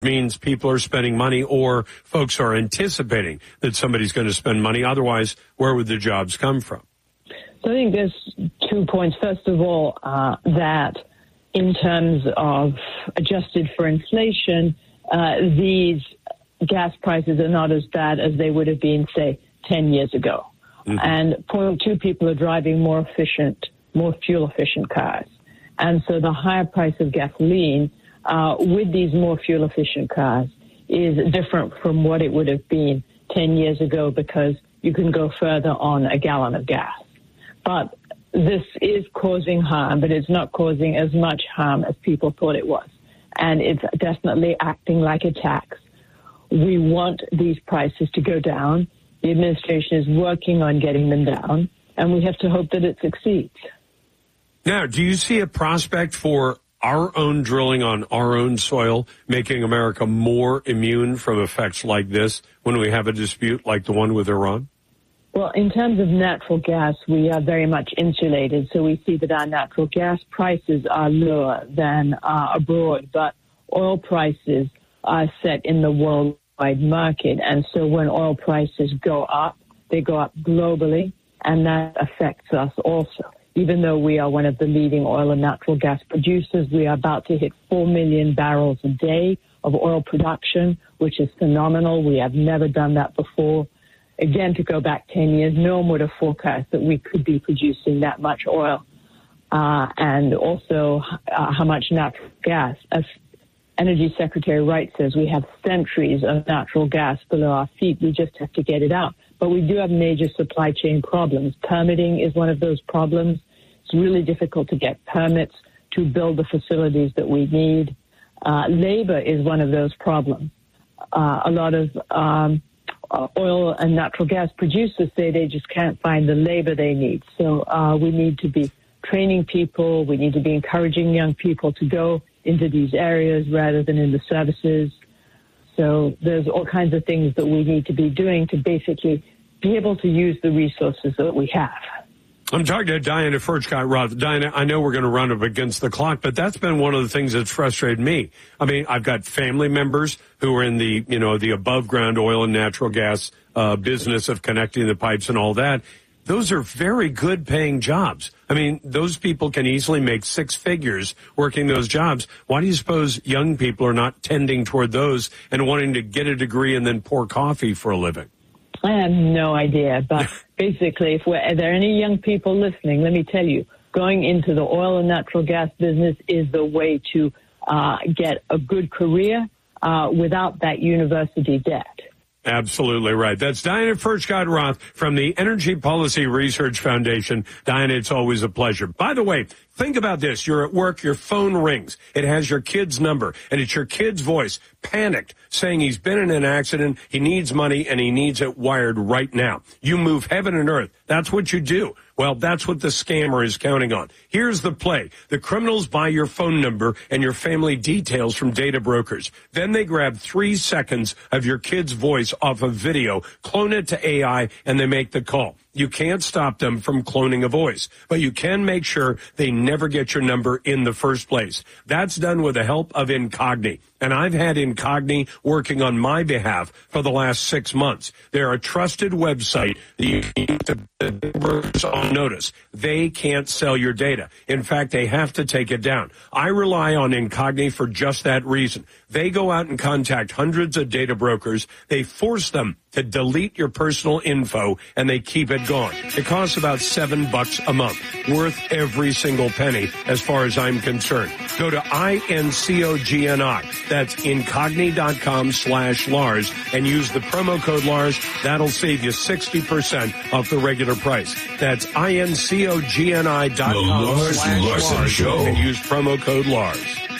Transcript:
means people are spending money or folks are anticipating that somebody's going to spend money. Otherwise, where would the jobs come from? So I think there's 2 points. First of all, that in terms of adjusted for inflation, these gas prices are not as bad as they would have been, say, 10 years ago. Mm-hmm. And point two, people are driving more fuel-efficient cars. And so the higher price of gasoline with these more fuel-efficient cars is different from what it would have been 10 years ago because you can go further on a gallon of gas. But this is causing harm, but it's not causing as much harm as people thought it was. And it's definitely acting like a tax. We want these prices to go down. The administration is working on getting them down, and we have to hope that it succeeds. Now, do you see a prospect for our own drilling on our own soil, making America more immune from effects like this when we have a dispute like the one with Iran? Well, in terms of natural gas, we are very much insulated. So we see that our natural gas prices are lower than abroad, but oil prices are set in the worldwide market. And so when oil prices go up, they go up globally, and that affects us also. Even though we are one of the leading oil and natural gas producers, we are about to hit 4 million barrels a day of oil production, which is phenomenal. We have never done that before. Again, to go back 10 years, no one would have forecast that we could be producing that much oil and also how much natural gas. As Energy Secretary Wright says, we have centuries of natural gas below our feet. We just have to get it out. But we do have major supply chain problems. Permitting is one of those problems. It's really difficult to get permits to build the facilities that we need. Labor is one of those problems. A lot of oil and natural gas producers say they just can't find the labor they need. So we need to be training people. We need to be encouraging young people to go into these areas rather than in the services. So there's all kinds of things that we need to be doing to basically be able to use the resources that we have. I'm talking to Diana Furchtgott-Roth. Diana, I know we're going to run up against the clock, but that's been one of the things that's frustrated me. I mean, I've got family members who are in the, the above ground oil and natural gas business of connecting the pipes and all that. Those are very good paying jobs. I mean, those people can easily make six figures working those jobs. Why do you suppose young people are not tending toward those and wanting to get a degree and then pour coffee for a living? I have no idea, but basically, are there any young people listening, let me tell you, going into the oil and natural gas business is the way to get a good career without that university debt. Absolutely right. That's Diana Furchtgott-Roth from the Energy Policy Research Foundation. Diana, it's always a pleasure. By the way, think about this. You're at work, your phone rings. It has your kid's number, and it's your kid's voice, panicked, saying he's been in an accident, he needs money, and he needs it wired right now. You move heaven and earth. That's what you do. Well, that's what the scammer is counting on. Here's the play. The criminals buy your phone number and your family details from data brokers. Then they grab 3 seconds of your kid's voice off of video, clone it to AI, and they make the call. You can't stop them from cloning a voice, but you can make sure they never get your number in the first place. That's done with the help of Incogni. And I've had Incogni working on my behalf for the last 6 months. They're a trusted website that you need to put brokers on notice. They can't sell your data. In fact, they have to take it down. I rely on Incogni for just that reason. They go out and contact hundreds of data brokers. They force them to delete your personal info, and they keep it gone. It costs about $7 a month, worth every single penny as far as I'm concerned. Go to INCOGNI. That's incogni.com/Lars and use the promo code Lars. That'll save you 60% off the regular price. That's INCOGNI.com/Lars and use promo code Lars.